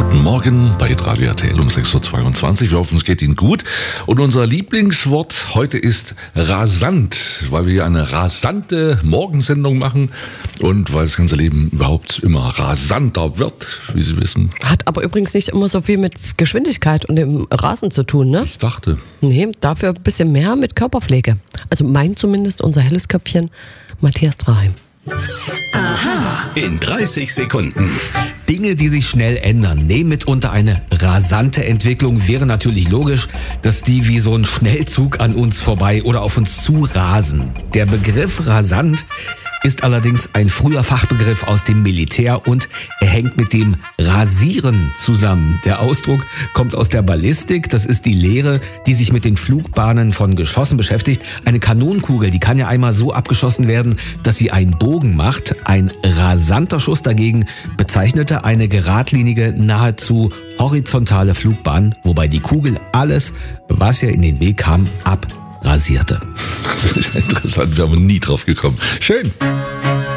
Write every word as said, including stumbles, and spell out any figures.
Guten Morgen bei Radio R T L um sechs Uhr zweiundzwanzig. Wir hoffen, es geht Ihnen gut. Und unser Lieblingswort heute ist rasant, weil wir hier eine rasante Morgensendung machen und weil das ganze Leben überhaupt immer rasanter wird, wie Sie wissen. Hat aber übrigens nicht immer so viel mit Geschwindigkeit und dem Rasen zu tun, ne? Ich dachte. Nee, dafür ein bisschen mehr mit Körperpflege. Also meint zumindest unser helles Köpfchen Matthias Draheim. Aha. In dreißig Sekunden. Dinge, die sich schnell ändern, nehmen mitunter eine rasante Entwicklung. Wäre natürlich logisch, dass die wie so ein Schnellzug an uns vorbei oder auf uns zu rasen. Der Begriff rasant ist allerdings ein früher Fachbegriff aus dem Militär und er hängt mit dem Rasieren zusammen. Der Ausdruck kommt aus der Ballistik. Das ist die Lehre, die sich mit den Flugbahnen von Geschossen beschäftigt. Eine Kanonenkugel, die kann ja einmal so abgeschossen werden, dass sie einen Bogen macht. Ein rasanter Schuss dagegen bezeichnete eine geradlinige, nahezu horizontale Flugbahn, wobei die Kugel alles, was ihr in den Weg kam, abrasierte. Das ist interessant, wir haben nie drauf gekommen. Schön.